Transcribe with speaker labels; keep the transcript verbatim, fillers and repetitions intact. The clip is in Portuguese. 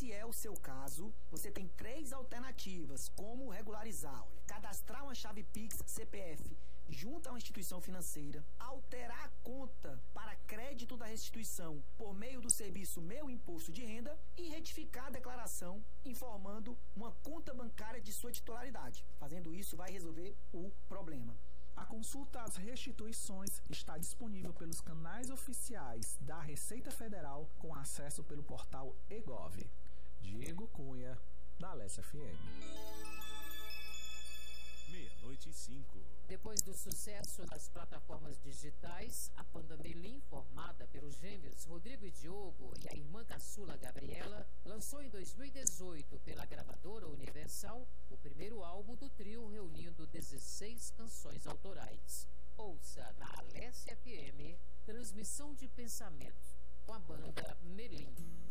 Speaker 1: esse é o seu caso, você tem três alternativas como regularizar. Olha, cadastrar uma chave Pix C P F junto a uma instituição financeira, alterar a conta para crédito da restituição por meio do serviço Meu Imposto de Renda e retificar a declaração informando uma conta bancária de sua titularidade. Fazendo isso, vai resolver o problema.
Speaker 2: A consulta às restituições está disponível pelos canais oficiais da Receita Federal com acesso pelo portal eGov. Diego Cunha, da Alesse F M.
Speaker 3: Meia-noite e cinco.
Speaker 4: Depois do sucesso nas plataformas digitais, a banda Melim, formada pelos gêmeos Rodrigo e Diogo e a irmã caçula Gabriela, lançou em dois mil e dezoito pela gravadora Universal o primeiro álbum do trio, reunindo dezesseis canções autorais. Ouça na Alesse F M, Transmissão de Pensamento, com a banda Melim.